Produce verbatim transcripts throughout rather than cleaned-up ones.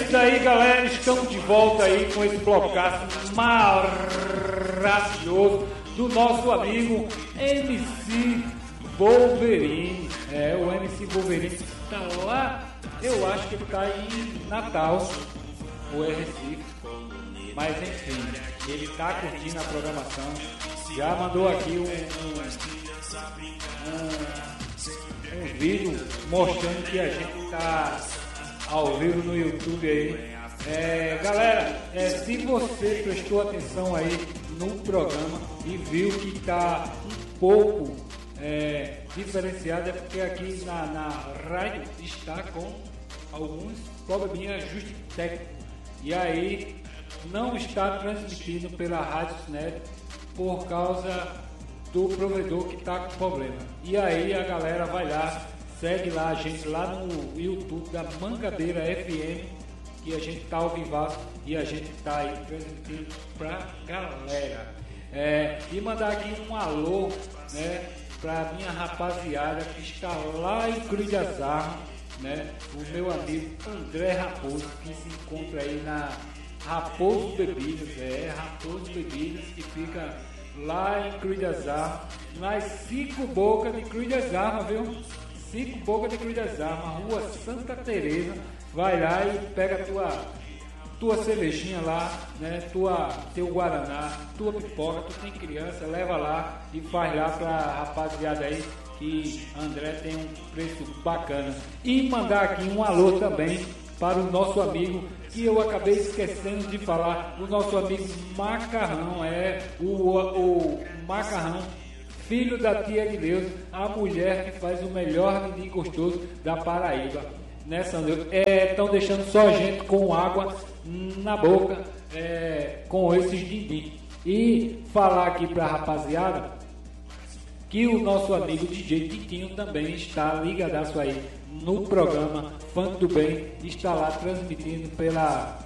isso aí, galera. Estamos de volta aí com esse blocaço maravilhoso do nosso amigo M C Wolverine. É, o M C Wolverine está lá, eu acho que ele está em Natal, ou é Recife. Mas enfim, ele está curtindo a programação. Já mandou aqui um, um, um, um vídeo mostrando que a gente está ao vivo no YouTube aí. É, galera, é, se você prestou atenção aí no programa e viu que está um pouco é, diferenciado, é porque aqui na, na rádio está com alguns probleminhas ajustes técnicos. E aí não está transmitindo pela Rádio Net por causa do provedor que está com problema. E aí a galera vai lá, segue lá a gente lá no YouTube da Mangabeira F M, que a gente está ao vivaço e a gente está aí transmitindo pra galera. É, e mandar aqui um alô, né, pra minha rapaziada que está lá em Cruz das Armas, né, o meu amigo André Raposo, que se encontra aí na Raposo Bebidas, é, Raposo Bebidas, que fica lá em Cruz das Armas, nas cinco bocas de Cruz das Armas, viu? Cinco bocas de Cruz das Armas, Rua Santa Teresa. Vai lá e pega a tua, tua cervejinha lá, né? Tua, teu guaraná, tua pipoca, tu tem criança, leva lá e faz lá pra rapaziada aí, que André tem um preço bacana. E mandar aqui um alô também para o nosso amigo, que eu acabei esquecendo de falar, o nosso amigo Macarrão, é o, o Macarrão, filho da tia de Deus, a mulher que faz o melhor menino gostoso da Paraíba. Nessa estão é, deixando só a gente com água na boca, é, com esses dindim. E falar aqui para a rapaziada que o nosso amigo D J Titinho também está ligadaço aí no programa Funk do Bem, está lá transmitindo pela,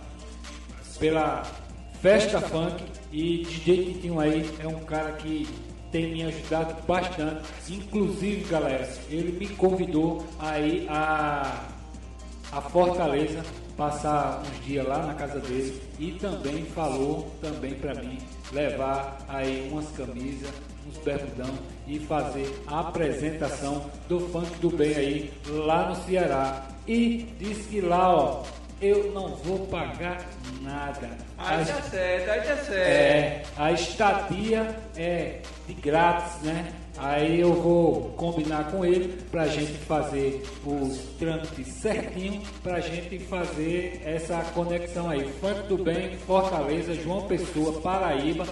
pela Festa Funk. E D J Titinho aí é um cara que tem me ajudado bastante. Inclusive, galera, ele me convidou aí a, a Fortaleza, passar uns dias lá na casa dele, e também falou também para mim levar aí umas camisas, uns bermudão e fazer a apresentação do Funk do Bem aí lá no Ceará. E disse que lá, ó, eu não vou pagar nada. Aí tá certo, aí tá certo. É, a estadia é de grátis, né? Aí eu vou combinar com ele pra gente fazer os trâmites certinho, pra gente fazer essa conexão aí. Funk do Bem, Fortaleza, João Pessoa, Paraíba,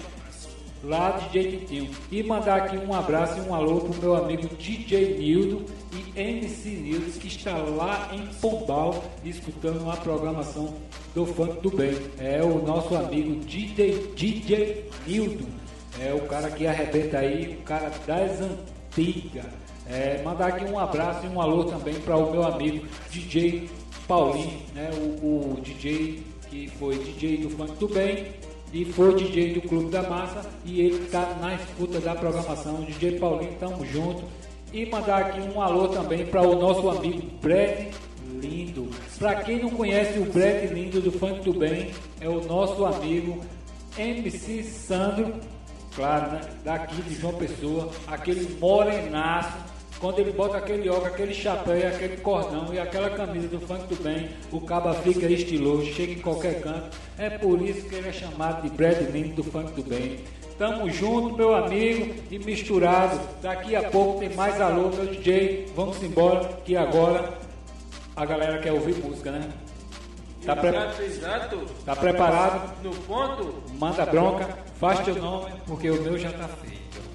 lá D J Titinho. E mandar aqui um abraço e um alô pro meu amigo D J Nildo e M C Nildo, que está lá em Pombal escutando a programação do Funk do Bem. É o nosso amigo D J, D J Nildo, é o cara que arrebenta aí, o cara das antigas. É, mandar aqui um abraço e um alô também para o meu amigo D J Paulinho, né, o, o D J que foi D J do Funk do Bem e foi D J do Clube da Massa, e ele está na escuta da programação. D J Paulinho, tamo junto. E mandar aqui um alô também para o nosso amigo Brad Lindo. Para quem não conhece o Brad Lindo do Funk do Bem, é o nosso amigo M C Sandro, claro, né? Daqui de João Pessoa, aquele morenaço. Quando ele bota aquele óculos, aquele chapéu, aquele cordão e aquela camisa do Funk do Bem, o caba fica estiloso, chega em qualquer canto. É por isso que ele é chamado de Brad Lindo do Funk do Bem. Tamo junto, meu amigo, e misturado. Daqui a pouco tem mais alô, meu D J. Vamos embora, que agora a galera quer ouvir música, né? Tá, pre... Exato. tá preparado? No ponto? Manda bronca, faz teu nome, porque o meu já tá feito.